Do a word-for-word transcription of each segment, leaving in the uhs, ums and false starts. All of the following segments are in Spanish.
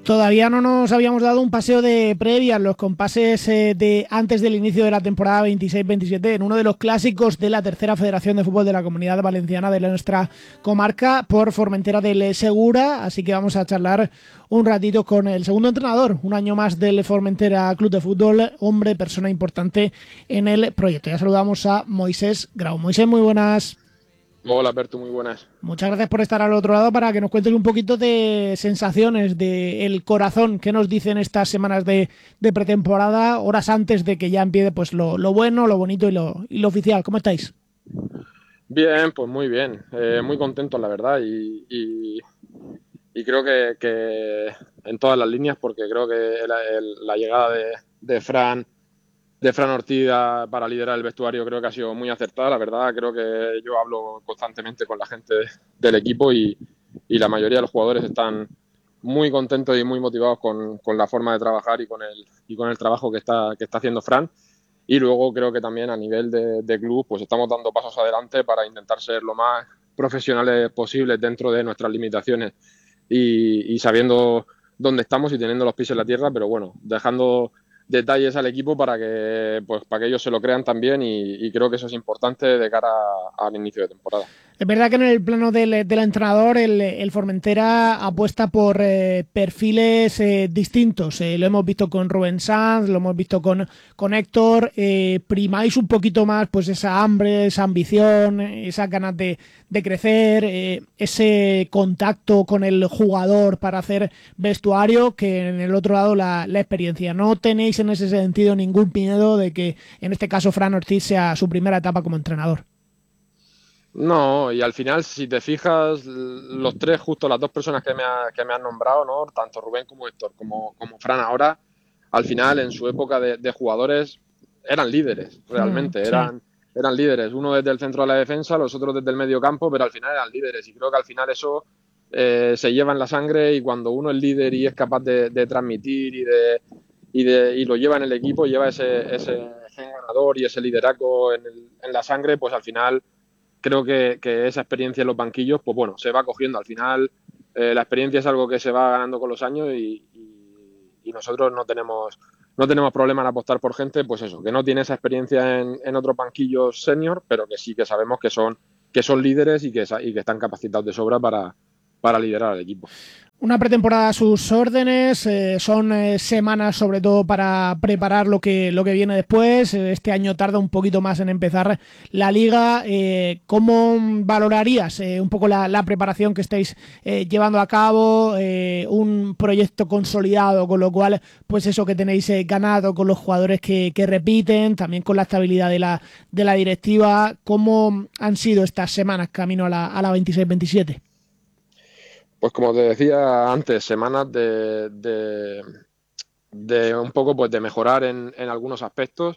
Todavía no nos habíamos dado un paseo de previas, los compases eh, de antes del inicio de la temporada veintiséis veintisiete en uno de los clásicos de la tercera Federación de Fútbol de la Comunidad Valenciana de nuestra comarca por Formentera del Segura, así que vamos a charlar un ratito con el segundo entrenador, un año más del Formentera Club de Fútbol, hombre, persona importante en el proyecto. Ya saludamos a Moisés Grau. Moisés, muy buenas. Hola, Berto, muy buenas. Muchas gracias por estar al otro lado para que nos cuentes un poquito de sensaciones, de el corazón, que nos dicen estas semanas de, de pretemporada, horas antes de que ya empiece pues lo, lo bueno, lo bonito y lo, y lo oficial. ¿Cómo estáis? Bien, pues muy bien, eh, muy contentos la verdad y, y, y creo que, que en todas las líneas, porque creo que el, el, la llegada de, de Fran de Fran Ortiz para liderar el vestuario creo que ha sido muy acertada, la verdad. Creo que yo hablo constantemente con la gente del equipo y, y la mayoría de los jugadores están muy contentos y muy motivados con, con la forma de trabajar y con el, y con el trabajo que está, que está haciendo Fran. Y luego creo que también a nivel de, de club pues estamos dando pasos adelante para intentar ser lo más profesionales posibles dentro de nuestras limitaciones y, y sabiendo dónde estamos y teniendo los pies en la tierra, pero bueno, dejando detalles al equipo para que pues para que ellos se lo crean también y, y creo que eso es importante de cara a, al inicio de temporada. Es verdad que en el plano del, del entrenador el, el Formentera apuesta por eh, perfiles eh, distintos. Eh, lo hemos visto con Rubén Sanz, lo hemos visto con, con Héctor. Eh, primáis un poquito más pues esa hambre, esa ambición, esas ganas de, de crecer, eh, ese contacto con el jugador para hacer vestuario, que en el otro lado la, la experiencia. No tenéis en ese sentido ningún miedo de que en este caso Fran Ortiz sea su primera etapa como entrenador. No, y al final, si te fijas, los tres, justo las dos personas que me, ha, que me han nombrado, ¿no? Tanto Rubén como Héctor, como, como Fran ahora, al final, en su época de, de jugadores, eran líderes, realmente, Mm, sí. eran, eran líderes. Uno desde el centro de la defensa, los otros desde el medio campo, pero al final eran líderes. Y creo que al final eso eh, se lleva en la sangre y cuando uno es líder y es capaz de, de transmitir y, de, y, de, y lo lleva en el equipo, lleva ese, ese gen ganador y ese liderazgo en, el, en la sangre, pues al final creo que, que esa experiencia en los banquillos, pues bueno, se va cogiendo. Al final, eh, la experiencia es algo que se va ganando con los años y, y, y nosotros no tenemos, no tenemos problema en apostar por gente, pues eso, que no tiene esa experiencia en, en otros banquillos senior, pero que sí que sabemos que son, que son líderes y que, y que están capacitados de sobra para, para liderar al equipo. Una pretemporada a sus órdenes, eh, son eh, semanas sobre todo para preparar lo que, lo que viene después. Este año tarda un poquito más en empezar la liga. Eh, ¿Cómo valorarías eh, un poco la, la preparación que estáis eh, llevando a cabo? Eh, un proyecto consolidado, con lo cual, pues eso que tenéis eh, ganado con los jugadores que, que repiten, también con la estabilidad de la, de la directiva. ¿Cómo han sido estas semanas camino a la, a la veintiséis veintisiete? Pues como te decía antes, semanas de, de, de un poco pues de mejorar en, en algunos aspectos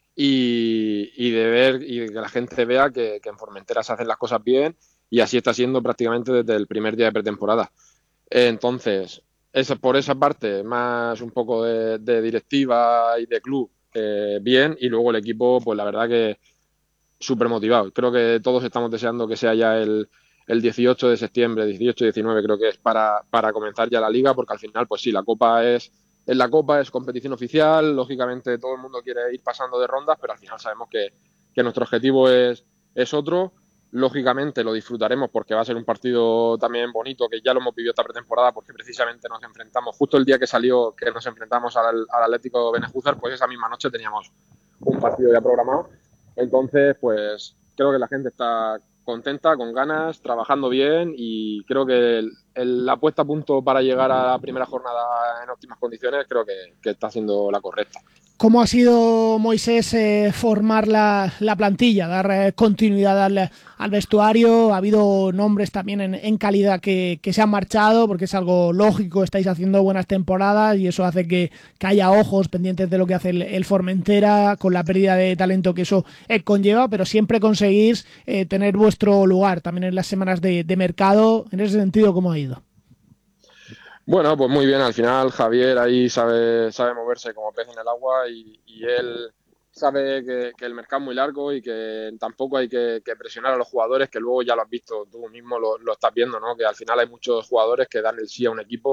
y, y de ver y que la gente vea que, que en Formentera se hacen las cosas bien y así está siendo prácticamente desde el primer día de pretemporada. Entonces, eso, por esa parte, más un poco de, de directiva y de club, eh, bien, y luego el equipo, pues la verdad que súper motivado. Creo que todos estamos deseando que sea ya el, el dieciocho de septiembre, dieciocho diecinueve creo que es para, para comenzar ya la liga, porque al final, pues sí, la Copa es, es la Copa, es competición oficial, lógicamente todo el mundo quiere ir pasando de rondas, pero al final sabemos que, que nuestro objetivo es, es otro. Lógicamente lo disfrutaremos porque va a ser un partido también bonito, que ya lo hemos vivido esta pretemporada, porque precisamente nos enfrentamos, justo el día que salió, que nos enfrentamos al, al Atlético Benejúzar, pues esa misma noche teníamos un partido ya programado. Entonces, pues creo que la gente está contenta, con ganas, trabajando bien y creo que el, el, la puesta a punto para llegar a la primera jornada en óptimas condiciones creo que, que está siendo la correcta. ¿Cómo ha sido, Moisés, eh, formar la, la plantilla, dar eh, continuidad al, al vestuario? Ha habido nombres también en, en calidad que, que se han marchado, porque es algo lógico, estáis haciendo buenas temporadas y eso hace que, que haya ojos pendientes de lo que hace el, el Formentera, con la pérdida de talento que eso eh, conlleva, pero siempre conseguís eh, tener vuestro lugar también en las semanas de, de mercado. En ese sentido, ¿cómo ha ido? Bueno, pues muy bien, al final Javier ahí sabe, sabe moverse como pez en el agua y, y él sabe que, que el mercado es muy largo y que tampoco hay que, que presionar a los jugadores, que luego ya lo has visto, tú mismo lo, lo estás viendo, ¿no? Que al final hay muchos jugadores que dan el sí a un equipo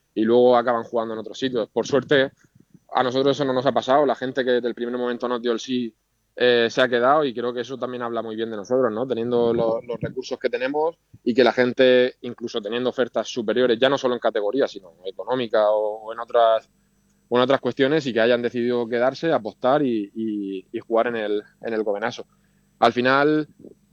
y luego acaban jugando en otros sitios. Por suerte, a nosotros eso no nos ha pasado. La gente que desde el primer momento nos dio el sí eh, se ha quedado, y creo que eso también habla muy bien de nosotros, ¿no? Teniendo lo, los recursos que tenemos, y que la gente, incluso teniendo ofertas superiores, ya no solo en categoría, sino económica o, o en otras o en otras cuestiones, y que hayan decidido quedarse, apostar y, y, y jugar en el, en el Covenaso. Al final,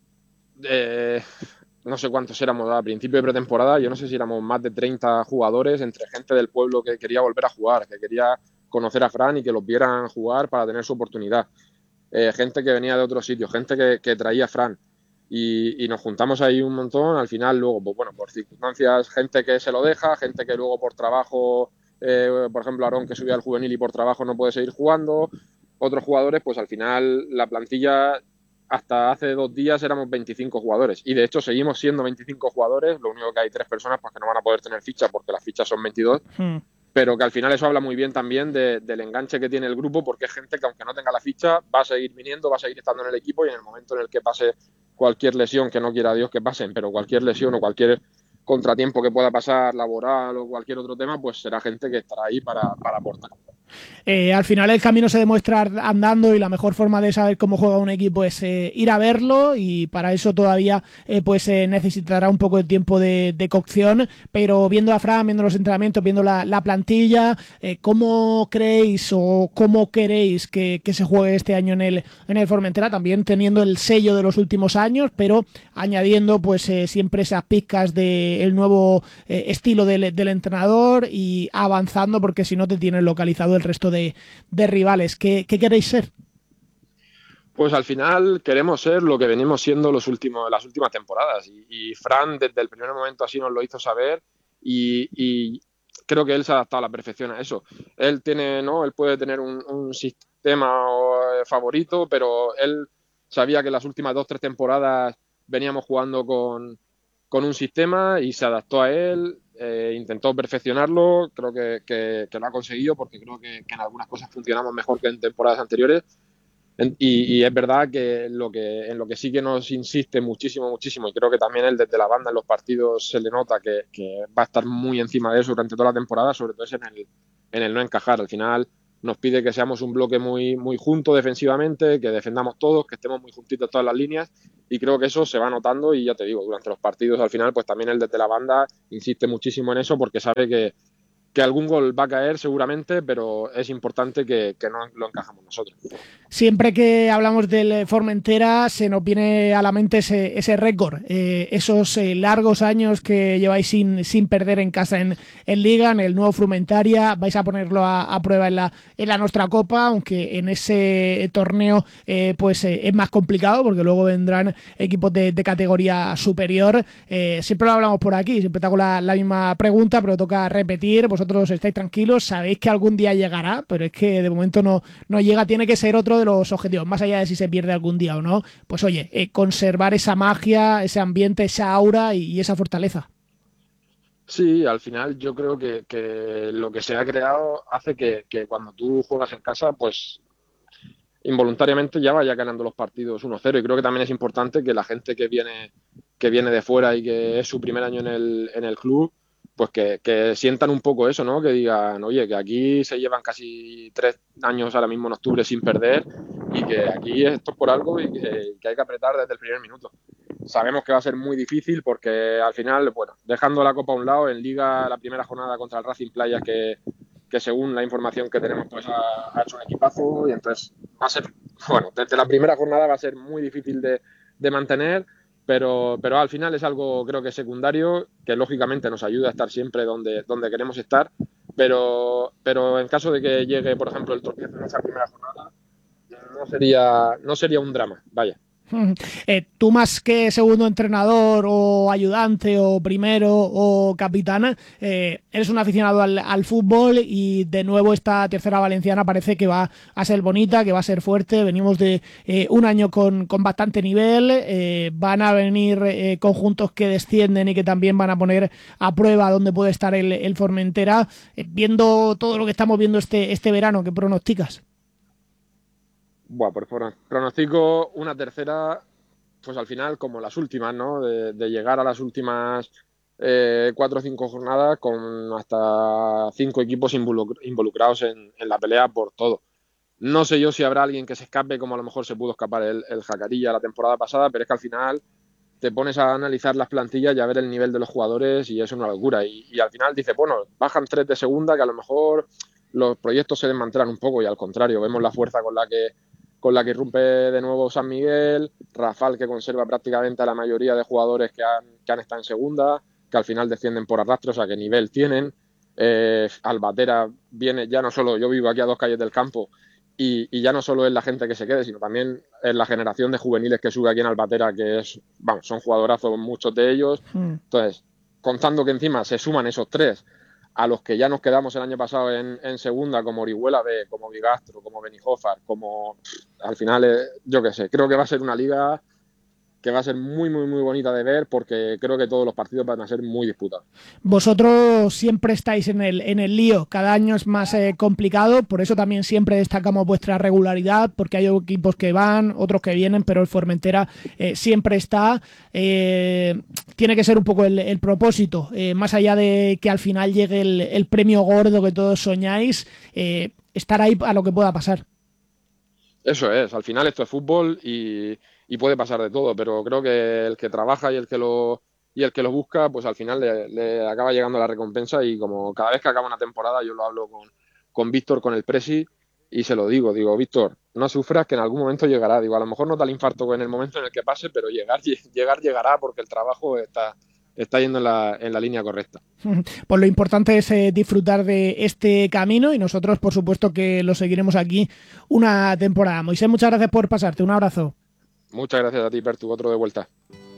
eh, no sé cuántos éramos a principio de pretemporada, yo no sé si éramos más de treinta jugadores, entre gente del pueblo que quería volver a jugar, que quería conocer a Fran y que los vieran jugar para tener su oportunidad. Eh, gente que venía de otros sitios, gente que, que traía a Fran. Y, y nos juntamos ahí un montón. Al final, luego, pues bueno, por circunstancias, gente que se lo deja, gente que luego por trabajo, eh, por ejemplo, Aarón, que subía al juvenil y por trabajo no puede seguir jugando. Otros jugadores, pues al final la plantilla, hasta hace dos días éramos veinticinco jugadores, y de hecho seguimos siendo veinticinco jugadores. Lo único que hay tres personas pues que no van a poder tener ficha, porque las fichas son veintidós. Hmm. Pero que al final eso habla muy bien también de, del enganche que tiene el grupo, porque es gente que, aunque no tenga la ficha, va a seguir viniendo, va a seguir estando en el equipo, y en el momento en el que pase cualquier lesión, que no quiera Dios que pasen, pero cualquier lesión o cualquier contratiempo que pueda pasar, laboral o cualquier otro tema, pues será gente que estará ahí para, para aportar. Eh, al final el camino se demuestra andando, y la mejor forma de saber cómo juega un equipo es eh, ir a verlo, y para eso todavía eh, pues eh, necesitará un poco de tiempo de, de cocción. Pero viendo a Fran, viendo los entrenamientos, viendo la, la plantilla, eh, ¿cómo creéis o cómo queréis que, que se juegue este año en el, en el Formentera? También teniendo el sello de los últimos años, pero añadiendo pues eh, siempre esas pizcas del nuevo eh, estilo del, del entrenador, y avanzando, porque si no te tienes localizado el resto de, de rivales. ¿Qué, ¿Qué queréis ser? Pues al final queremos ser lo que venimos siendo los últimos, las últimas temporadas, y, y Fran desde el primer momento así nos lo hizo saber, y, y creo que él se ha adaptado a la perfección a eso. Él tiene, ¿no? Él puede tener un, un sistema favorito, pero él sabía que las últimas dos, tres temporadas veníamos jugando con, con un sistema, y se adaptó a él, eh, intentó perfeccionarlo. Creo que, que, que lo ha conseguido, porque creo que, que en algunas cosas funcionamos mejor que en temporadas anteriores. Y, y es verdad que, lo que en lo que sí que nos insiste muchísimo, muchísimo, y creo que también él desde la banda en los partidos se le nota que, que va a estar muy encima de eso durante toda la temporada, sobre todo es en el, en el no encajar. Al final nos pide que seamos un bloque muy, muy junto defensivamente, que defendamos todos, que estemos muy juntitos todas las líneas, y creo que eso se va notando. Y ya te digo, durante los partidos al final pues también él desde la banda insiste muchísimo en eso, porque sabe que que algún gol va a caer seguramente, pero es importante que, que no lo encajamos nosotros. Siempre que hablamos del Formentera se nos viene a la mente ese, ese récord, eh, esos eh, largos años que lleváis sin, sin perder en casa en, en Liga, en el nuevo Frumentaria. Vais a ponerlo a, a prueba en la, en la nuestra Copa, aunque en ese torneo eh, pues eh, es más complicado, porque luego vendrán equipos de, de categoría superior. Eh, siempre lo hablamos por aquí, siempre te hago la, la misma pregunta, pero toca repetir. Vosotros estáis tranquilos, sabéis que algún día llegará, pero es que de momento no, no llega. Tiene que ser otro de los objetivos, más allá de si se pierde algún día o no. Pues oye, eh, conservar esa magia, ese ambiente, esa aura y, y esa fortaleza. Sí, al final yo creo que, que lo que se ha creado hace que, que cuando tú juegas en casa, pues involuntariamente ya vaya ganando los partidos uno cero. Y creo que también es importante que la gente que viene, que viene de fuera y que es su primer año en el, en el club, pues que, que sientan un poco eso, ¿no? Que digan, oye, que aquí se llevan casi tres años ahora mismo en octubre sin perder, y que aquí esto es por algo, y que, que hay que apretar desde el primer minuto. Sabemos que va a ser muy difícil, porque al final, bueno, dejando la Copa a un lado, en Liga la primera jornada contra el Racing Playas, que, que según la información que tenemos pues ha, ha hecho un equipazo, y entonces va a ser, bueno, desde la primera jornada va a ser muy difícil de, de mantener. Pero, pero al final es algo, creo que secundario, que lógicamente nos ayuda a estar siempre donde, donde queremos estar, pero, pero en caso de que llegue, por ejemplo, el tropiezo en esa primera jornada, no sería, no sería un drama, vaya. Eh, tú, más que segundo entrenador o ayudante o primero o capitán, eh, eres un aficionado al, al fútbol, y de nuevo esta tercera valenciana parece que va a ser bonita, que va a ser fuerte. Venimos de eh, un año con, con bastante nivel, eh, van a venir eh, conjuntos que descienden y que también van a poner a prueba dónde puede estar el, el Formentera. Eh, viendo todo lo que estamos viendo este, este verano, ¿qué pronosticas? Buah, pues pronostico una tercera, pues al final como las últimas, ¿no? De, de llegar a las últimas eh, cuatro o cinco jornadas con hasta cinco equipos involucrados en, en la pelea por todo. No sé yo si habrá alguien que se escape como a lo mejor se pudo escapar el, el Jacarilla la temporada pasada, pero es que al final te pones a analizar las plantillas y a ver el nivel de los jugadores y es una locura. Y, y al final dices, bueno, bajan tres de segunda, que a lo mejor los proyectos se desmantelan un poco y al contrario, vemos la fuerza con la que con la que irrumpe de nuevo San Miguel, Rafal que conserva prácticamente a la mayoría de jugadores que han, que han estado en segunda, que al final descienden por arrastre, o sea, qué nivel tienen. Eh, Albatera viene ya no solo, yo vivo aquí a dos calles del campo, y, y ya no solo es la gente que se quede, sino también es la generación de juveniles que sube aquí en Albatera, que es, vamos, son jugadorazos muchos de ellos. Mm. Entonces, contando que encima se suman esos tres a los que ya nos quedamos el año pasado en, en segunda, como Orihuela B, como Bigastro, como Benijofar, como al final, eh, yo qué sé, creo que va a ser una liga que va a ser muy, muy, muy bonita de ver porque creo que todos los partidos van a ser muy disputados. Vosotros siempre estáis en el, en el lío, cada año es más eh, complicado, por eso también siempre destacamos vuestra regularidad, porque hay equipos que van, otros que vienen, pero el Formentera eh, siempre está. Eh, tiene que ser un poco el, el propósito, eh, más allá de que al final llegue el, el premio gordo que todos soñáis, eh, estar ahí a lo que pueda pasar. Eso es, al final esto es fútbol y, y puede pasar de todo, pero creo que el que trabaja y el que lo y el que lo busca, pues al final le, le acaba llegando la recompensa y como cada vez que acaba una temporada yo lo hablo con, con Víctor, con el Presi, y se lo digo, digo, Víctor, no sufras que en algún momento llegará, digo, a lo mejor no da el infarto en el momento en el que pase, pero llegar, llegar llegará porque el trabajo está, está yendo en la, en la línea correcta. Pues lo importante es eh, disfrutar de este camino y nosotros, por supuesto, que lo seguiremos aquí una temporada. Moisés, muchas gracias por pasarte. Un abrazo. Muchas gracias a ti, Pertu, otro de vuelta.